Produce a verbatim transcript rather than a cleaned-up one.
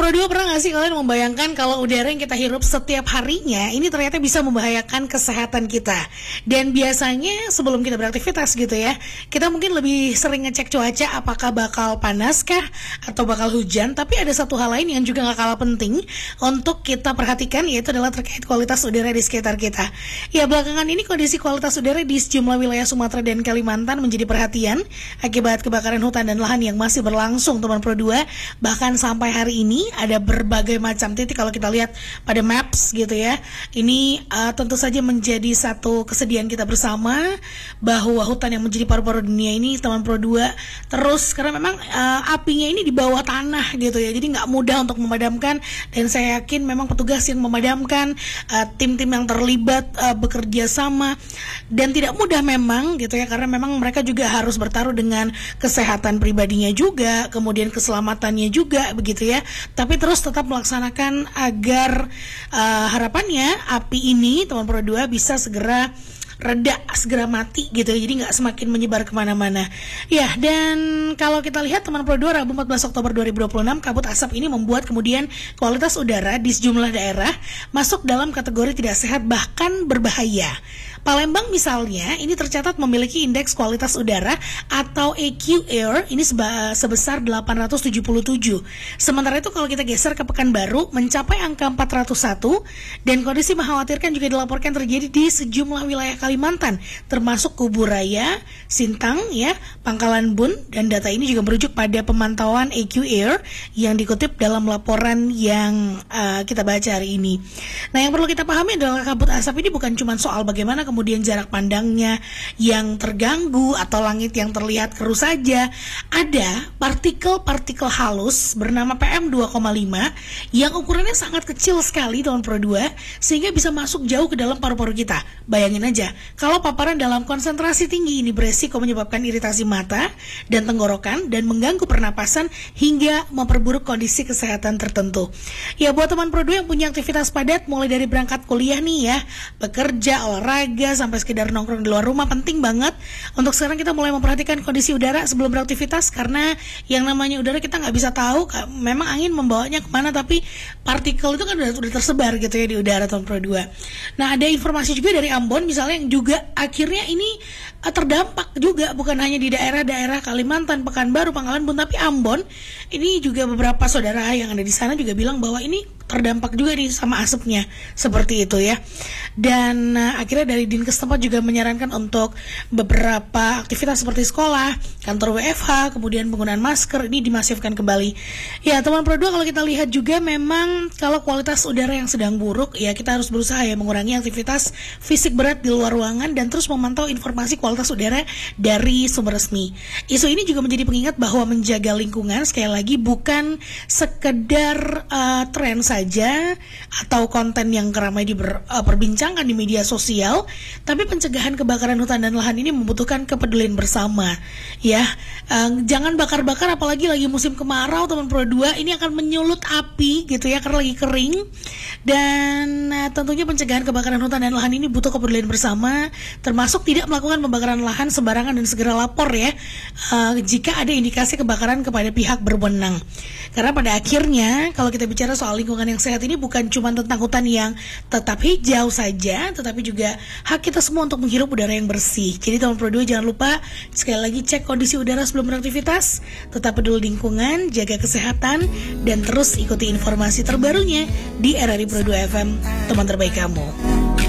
Pro dua, pernah gak sih kalian membayangkan kalau udara yang kita hirup setiap harinya ini ternyata bisa membahayakan kesehatan kita? Dan biasanya sebelum kita beraktivitas gitu ya, kita mungkin lebih sering ngecek cuaca apakah bakal panas kah atau bakal hujan. Tapi ada satu hal lain yang juga gak kalah penting untuk kita perhatikan, yaitu adalah terkait kualitas udara di sekitar kita. Ya, belakangan ini kondisi kualitas udara di sejumlah wilayah Sumatera dan Kalimantan menjadi perhatian akibat kebakaran hutan dan lahan yang masih berlangsung, teman Pro dua. Bahkan sampai hari ini Ini ada berbagai macam titik kalau kita lihat pada maps gitu ya. Ini uh, tentu saja menjadi satu kesedihan kita bersama bahwa hutan yang menjadi paru-paru dunia ini, teman Pro dua, terus karena memang uh, apinya ini di bawah tanah gitu ya. Jadi nggak mudah untuk memadamkan, dan saya yakin memang petugas yang memadamkan, uh, tim-tim yang terlibat uh, bekerja sama, dan tidak mudah memang gitu ya, karena memang mereka juga harus bertaruh dengan kesehatan pribadinya juga, kemudian keselamatannya juga begitu ya. Tapi terus tetap melaksanakan agar uh, harapannya api ini, teman Pro dua, bisa segera reda, segera mati gitu ya, jadi nggak semakin menyebar kemana-mana. Ya, dan kalau kita lihat teman Pro dua, Rabu empat belas Oktober dua ribu dua puluh enam, kabut asap ini membuat kemudian kualitas udara di sejumlah daerah masuk dalam kategori tidak sehat bahkan berbahaya. Palembang misalnya ini tercatat memiliki indeks kualitas udara atau A Q Air ini seba, sebesar delapan ratus tujuh puluh tujuh. Sementara itu kalau kita geser ke Pekanbaru mencapai angka empat ratus satu, dan kondisi mengkhawatirkan juga dilaporkan terjadi di sejumlah wilayah Kalimantan termasuk Kubu Raya, Sintang ya, Pangkalan Bun, dan data ini juga merujuk pada pemantauan A Q Air yang dikutip dalam laporan yang uh, kita baca hari ini. Nah, yang perlu kita pahami adalah kabut asap ini bukan cuma soal bagaimana kemudian jarak pandangnya yang terganggu atau langit yang terlihat keruh saja. Ada partikel-partikel halus bernama P M dua koma lima yang ukurannya sangat kecil sekali, teman Pro dua, sehingga bisa masuk jauh ke dalam paru-paru kita. Bayangin aja, kalau paparan dalam konsentrasi tinggi ini beresiko menyebabkan iritasi mata dan tenggorokan dan mengganggu pernapasan hingga memperburuk kondisi kesehatan tertentu. Ya, buat teman Pro dua yang punya aktivitas padat mulai dari berangkat kuliah nih ya, bekerja, olahraga, sampai sekedar nongkrong di luar rumah, penting banget untuk sekarang kita mulai memperhatikan kondisi udara sebelum beraktivitas, karena yang namanya udara kita nggak bisa tahu memang angin membawanya kemana, tapi partikel itu kan udah, udah tersebar gitu ya di udara, teman Pro dua. Nah, ada informasi juga dari Ambon misalnya yang juga akhirnya ini uh, terdampak juga, bukan hanya di daerah-daerah Kalimantan, Pekanbaru, Pangkalan Bun, tapi Ambon ini juga beberapa saudara yang ada di sana juga bilang bahwa ini terdampak juga nih sama asapnya, seperti itu ya. Dan uh, akhirnya dari Dinkes tempat juga menyarankan untuk beberapa aktivitas seperti sekolah, kantor W F H, kemudian penggunaan masker ini dimasifkan kembali. Ya, teman Pro dua, kalau kita lihat juga memang kalau kualitas udara yang sedang buruk, ya kita harus berusaha ya mengurangi aktivitas fisik berat di luar ruangan dan terus memantau informasi kualitas udara dari sumber resmi. Isu ini juga menjadi pengingat bahwa menjaga lingkungan sekali lagi bukan sekedar uh, tren saja saja atau konten yang ramai diperbincangkan di media sosial, tapi pencegahan kebakaran hutan dan lahan ini membutuhkan kepedulian bersama ya. Uh, jangan bakar-bakar apalagi lagi musim kemarau, teman Pro dua, ini akan menyulut api gitu ya karena lagi kering. Dan uh, tentunya pencegahan kebakaran hutan dan lahan ini butuh kepedulian bersama, termasuk tidak melakukan pembakaran lahan sembarangan dan segera lapor ya uh, jika ada indikasi kebakaran kepada pihak berwenang. Karena pada akhirnya kalau kita bicara soal lingkungan yang sehat ini bukan cuma tentang hutan yang tetap hijau saja, tetapi juga hak kita semua untuk menghirup udara yang bersih. Jadi teman Pro dua, jangan lupa sekali lagi cek kondisi udara sebelum beraktivitas, tetap peduli lingkungan, jaga kesehatan, dan terus ikuti informasi terbarunya di R R I Pro dua F M, teman terbaik kamu.